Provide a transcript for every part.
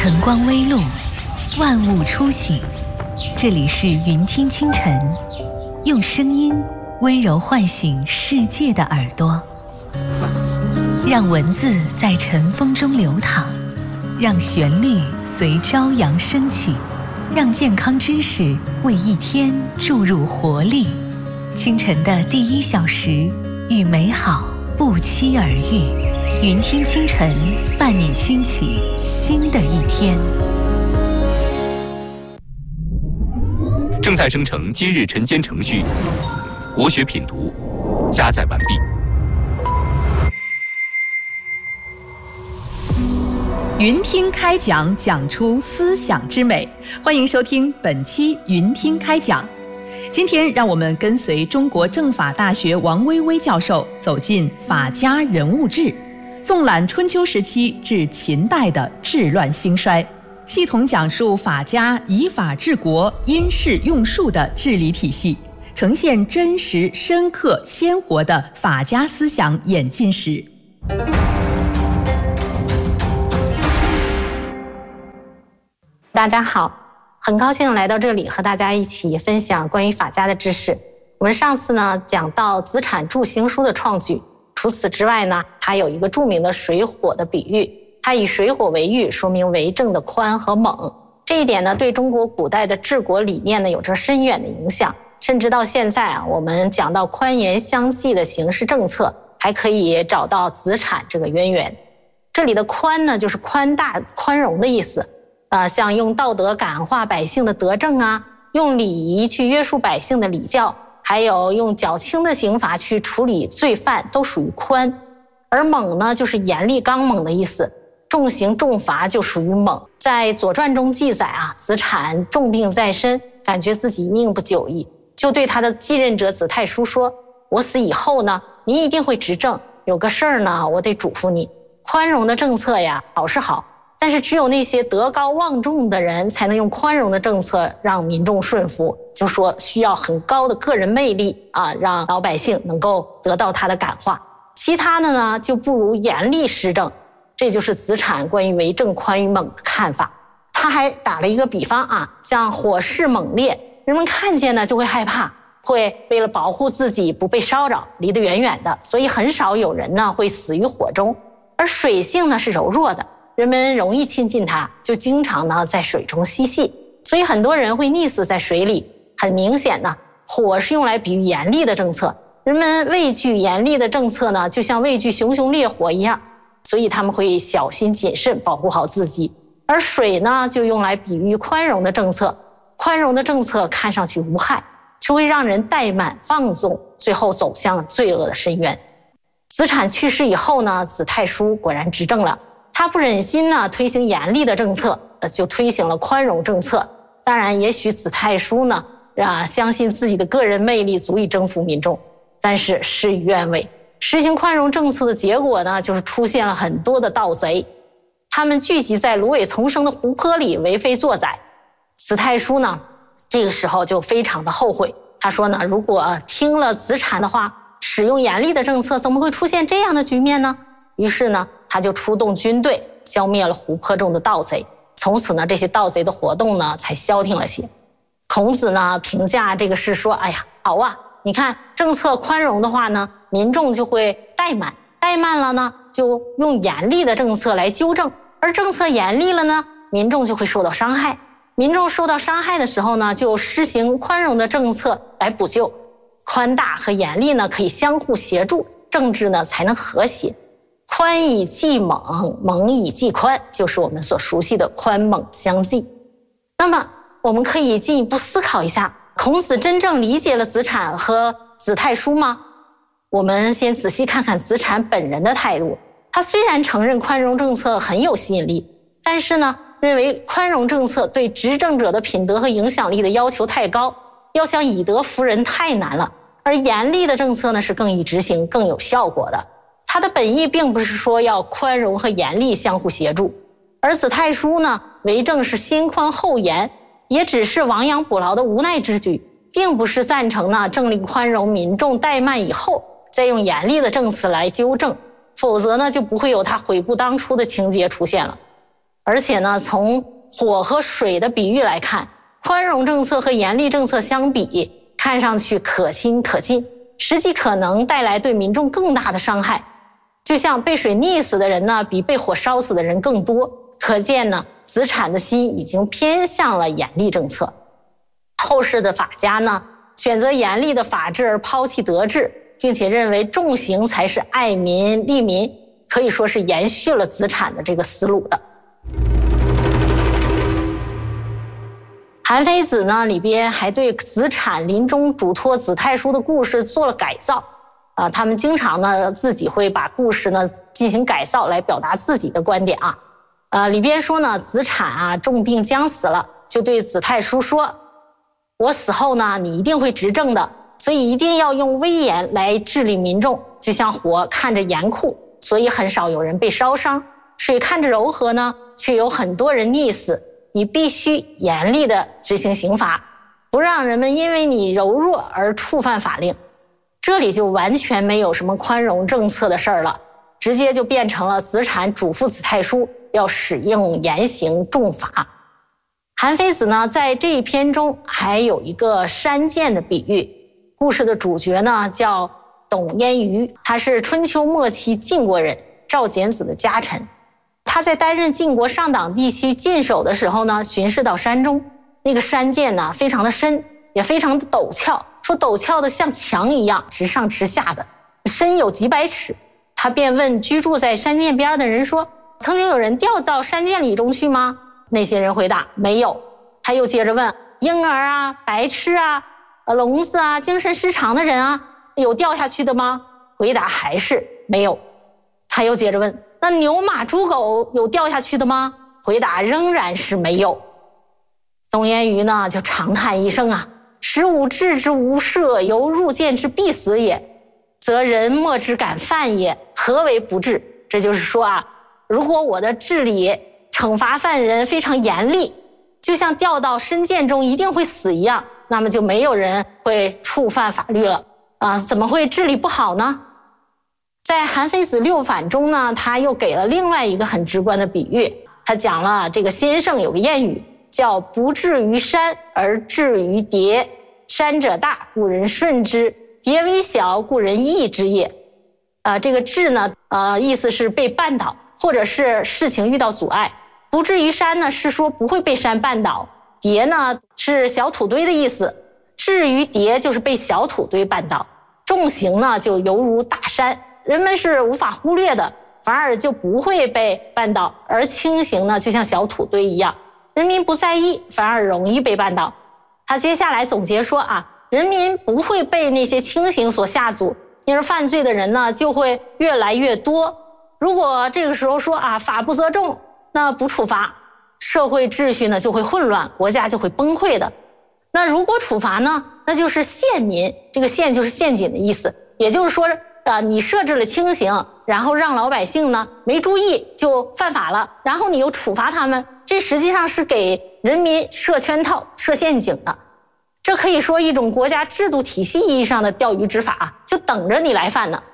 晨光微露，万物初醒。这里是云听清晨，用声音温柔唤醒世界的耳朵，让文字在晨风中流淌，让旋律随朝阳升起，让健康知识为一天注入活力。清晨的第1小时，与美好不期而遇。云听清晨，伴你轻启新的一天。 正在生成今日晨间程序，国学品读加载完毕。 云听开讲，讲出思想之美。欢迎收听本期云听开讲。今天让我们跟随中国政法大学王薇薇教授走进法家人物志，纵览春秋时期至秦代的治乱兴衰，系统讲述法家以法治国、因势用术的治理体系，呈现真实、深刻、鲜活的法家思想演进史。 大家好，很高兴来到这里和大家一起分享关于法家的知识。我们上次呢讲到子产著行书的创举，除此之外呢，它有一个著名的水火的比喻，它以水火为喻，说明为政的宽和猛。这一点呢，对中国古代的治国理念呢有着深远的影响，甚至到现在啊，我们讲到宽严相济的刑事政策，还可以找到子产这个渊源。这里的宽呢，就是宽大、宽容的意思。像用道德感化百姓的德政啊，用礼仪去约束百姓的礼教，还有用较轻的刑罚去处理罪犯，都属于宽。而猛呢，就是严厉刚猛的意思，重刑重罚就属于猛。在《左传》中记载啊，子产重病在身，感觉自己命不久矣，就对他的继任者子太叔说：“我死以后呢，你一定会执政，有个事儿呢，我得嘱咐你。宽容的政策呀，好是好，但是只有那些德高望重的人才能用宽容的政策让民众顺服，就说需要很高的个人魅力啊，让老百姓能够得到他的感化。其他的呢，就不如严厉施政。”这就是子产关于为政宽与猛的看法。他还打了一个比方啊，像火势猛烈，人们看见呢就会害怕，会为了保护自己不被烧扰，离得远远的，所以很少有人呢会死于火中。而水性呢是柔弱的，人们容易亲近它，就经常呢在水中嬉戏，所以很多人会溺死在水里。很明显呢，火是用来比喻严厉的政策，人们畏惧严厉的政策呢，就像畏惧熊熊烈火一样，所以他们会小心谨慎，保护好自己。而水呢，就用来比喻宽容的政策，宽容的政策看上去无害，就会让人怠慢放纵，最后走向罪恶的深渊。子产去世以后呢，子太叔果然执政了。他不忍心呢推行严厉的政策，就推行了宽容政策。当然，也许子太叔呢相信自己的个人魅力足以征服民众，但是事与愿违。实行宽容政策的结果呢，就是出现了很多的盗贼，他们聚集在芦苇丛生的湖泊里为非作歹。子太叔呢，这个时候就非常的后悔。他说呢，如果听了子产的话，使用严厉的政策，怎么会出现这样的局面呢？于是呢，他就出动军队，消灭了湖泊中的盗贼。从此呢，这些盗贼的活动呢，才消停了些。孔子呢，评价这个事说：“哎呀，好啊，你看政策宽容的话呢，民众就会怠慢，怠慢了呢，就用严厉的政策来纠正；而政策严厉了呢，民众就会受到伤害。民众受到伤害的时候呢，就施行宽容的政策来补救。宽大和严厉呢，可以相互协助，政治呢才能和谐。宽以济猛，猛以济宽，就是我们所熟悉的宽猛相济。那么我们可以进一步思考一下，孔子真正理解了子产和子太叔吗？我们先仔细看看子产本人的态度。他虽然承认宽容政策很有吸引力，但是呢，认为宽容政策对执政者的品德和影响力的要求太高，要想以德服人太难了。而严厉的政策呢，是更易执行、更有效果的。他的本意并不是说要宽容和严厉相互协助，而子太叔呢，为政是先宽后严，也只是亡羊补牢的无奈之举，并不是赞成呢政令宽容，民众怠慢以后再用严厉的政策来纠正，否则呢就不会有他悔不当初的情节出现了。 而且呢，从火和水的比喻来看，宽容政策和严厉政策相比，看上去可亲可近，实际可能带来对民众更大的伤害。就像被水溺死的人呢，比被火烧死的人更多。可见呢，子产的心已经偏向了严厉政策。后世的法家呢，选择严厉的法治而抛弃德治，并且认为重刑才是爱民利民，可以说是延续了子产的这个思路的。韩非子呢里边还对子产临终嘱托子太叔的故事做了改造他们经常呢自己会把故事呢进行改造来表达自己的观点里边说呢，子产重病将死了，就对子太叔说，我死后呢你一定会执政的，所以一定要用威严来治理民众，就像火看着严酷，所以很少有人被烧伤，水看着柔和呢，却有很多人溺死，你必须严厉地执行刑罚，不让人们因为你柔弱而触犯法令。这里就完全没有什么宽容政策的事儿了，直接就变成了子产嘱咐子太叔要使用严刑重罚。韩非子呢在这一篇中还有一个山涧的比喻，故事的主角呢叫董焉瑜，他是春秋末期晋国人，赵简子的家臣。他在担任晋国上党地区郡守的时候呢，巡视到山中，那个山涧呢非常的深，也非常的陡峭，说陡峭的像墙一样，直上直下的，深有几百尺。他便问居住在山涧边的人说，曾经有人掉到山涧里中去吗？那些人回答没有。他又接着问，婴儿白痴聋子精神失常的人有掉下去的吗？回答还是没有。他又接着问，那牛马猪狗有掉下去的吗？回答仍然是没有。董焉瑜呢就长叹一声使吾治之无赦，犹入见之必死也，则人莫之敢犯也，何为不治？这就是说如果我的治理惩罚犯人非常严厉，就像掉到深涧中一定会死一样，那么就没有人会触犯法律了怎么会治理不好呢？在韩非子六反中呢，他又给了另外一个很直观的比喻，他讲了这个先生有个谚语叫不至于山而至于叠，山者大故人顺之，叠微小故人易之也这个至呢意思是被绊倒，或者是事情遇到阻碍。不至于山呢是说不会被山绊倒，叠呢是小土堆的意思，至于叠就是被小土堆绊倒。重刑呢就犹如大山，人们是无法忽略的，反而就不会被绊倒，而轻刑呢就像小土堆一样，人民不在意，反而容易被绊倒。他接下来总结说人民不会被那些轻刑所吓阻，因而犯罪的人呢就会越来越多。如果这个时候说法不责众，那不处罚，社会秩序呢就会混乱，国家就会崩溃的。那如果处罚呢，那就是陷民，这个陷就是陷阱的意思，也就是说你设置了轻刑，然后让老百姓呢没注意就犯法了，然后你又处罚他们，这实际上是给人民设圈套设陷阱的。这可以说一种国家制度体系意义上的钓鱼执法就等着你来犯呢。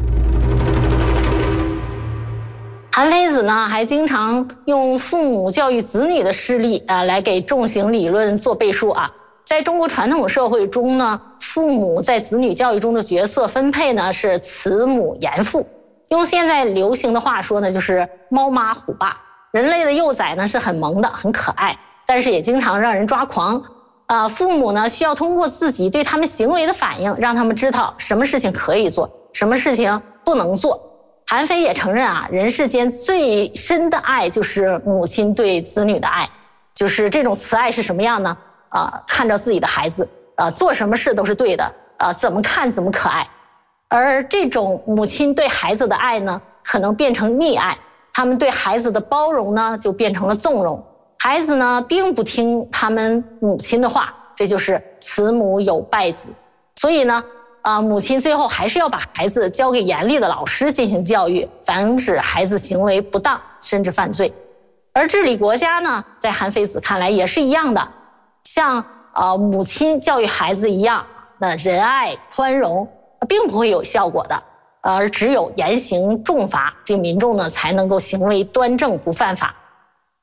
韩非子呢还经常用父母教育子女的事例来给重刑理论做背书在中国传统社会中呢，父母在子女教育中的角色分配呢是慈母严父，用现在流行的话说呢就是猫妈虎爸。人类的幼崽呢是很萌的很可爱，但是也经常让人抓狂父母呢需要通过自己对他们行为的反应，让他们知道什么事情可以做，什么事情不能做。韩非也承认人世间最深的爱就是母亲对子女的爱，就是这种慈爱是什么样呢？看着自己的孩子做什么事都是对的怎么看怎么可爱。而这种母亲对孩子的爱呢，可能变成溺爱，他们对孩子的包容呢就变成了纵容，孩子呢并不听他们母亲的话，这就是慈母有败子。所以呢母亲最后还是要把孩子交给严厉的老师进行教育，防止孩子行为不当甚至犯罪。而治理国家呢，在韩非子看来也是一样的，像母亲教育孩子一样，那仁爱宽容并不会有效果的，而只有严刑重罚，这民众呢才能够行为端正不犯法。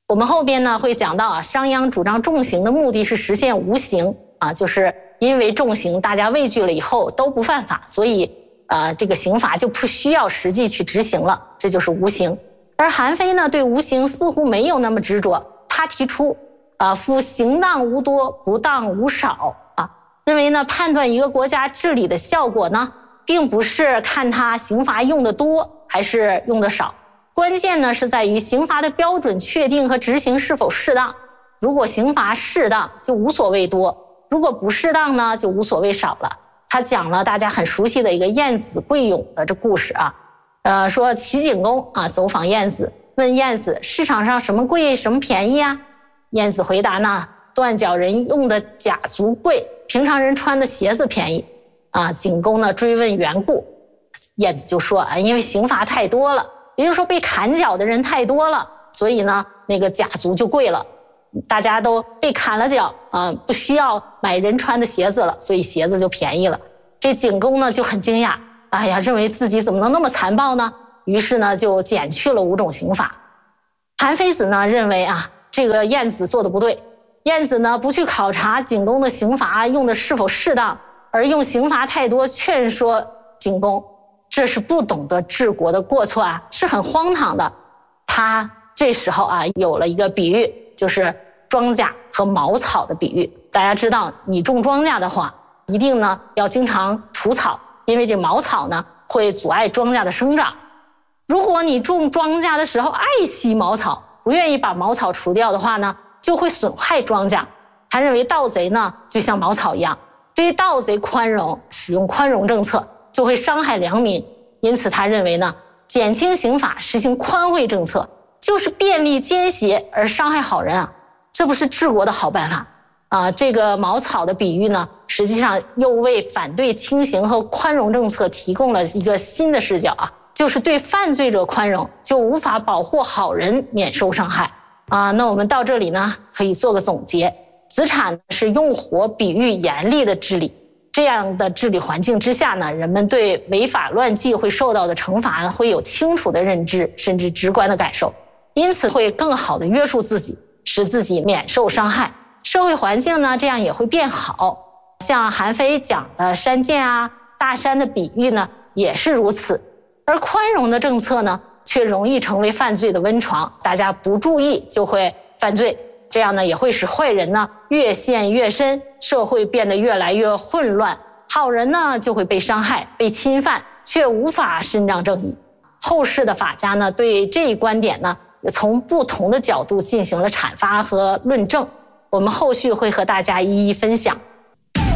我们后边呢会讲到商鞅主张重刑的目的是实现无刑就是因为重刑大家畏惧了以后都不犯法，所以这个刑罚就不需要实际去执行了，这就是无刑。而韩非呢对无刑似乎没有那么执着，他提出夫刑当无多，不当无少认为呢判断一个国家治理的效果呢，并不是看他刑罚用的多还是用的少，关键呢是在于刑罚的标准确定和执行是否适当。如果刑罚适当就无所谓多，如果不适当呢就无所谓少了。他讲了大家很熟悉的一个晏子贵勇的这故事说齐景公走访晏子，问晏子市场上什么贵什么便宜晏子回答呢，断脚人用的甲足贵，平常人穿的鞋子便宜景公呢追问缘故，晏子就说因为刑罚太多了，也就是说被砍脚的人太多了，所以呢那个甲足就贵了，大家都被砍了脚不需要买人穿的鞋子了，所以鞋子就便宜了。这景公呢就很惊讶，认为自己怎么能那么残暴呢？于是呢就减去了5种刑罚。韩非子呢认为这个晏子做的不对，晏子呢不去考察景公的刑罚用的是否适当，而用刑罚太多劝说景公，这是不懂得治国的过错是很荒唐的。他这时候有了一个比喻，就是庄稼和茅草的比喻。大家知道你种庄稼的话，一定呢要经常除草，因为这茅草呢会阻碍庄稼的生长。如果你种庄稼的时候爱惜茅草，不愿意把茅草除掉的话呢，就会损害庄稼。他认为盗贼呢就像茅草一样，对于盗贼宽容，使用宽容政策就会伤害良民，因此他认为呢，减轻刑法，实行宽惠政策，就是便利奸邪而伤害好人这不是治国的好办法这个茅草的比喻呢，实际上又为反对轻刑和宽容政策提供了一个新的视角就是对犯罪者宽容，就无法保护好人免受伤害那我们到这里呢，可以做个总结。子产是用火比喻严厉的治理，这样的治理环境之下呢，人们对违法乱纪会受到的惩罚会有清楚的认知，甚至直观的感受，因此会更好的约束自己，使自己免受伤害。社会环境呢，这样也会变好。像韩非讲的山涧大山的比喻呢，也是如此。而宽容的政策呢，却容易成为犯罪的温床，大家不注意就会犯罪，这样呢也会使坏人呢越陷越深，社会变得越来越混乱，好人呢就会被伤害被侵犯，却无法伸张正义。后世的法家呢对这一观点呢从不同的角度进行了阐发和论证，我们后续会和大家一一分享。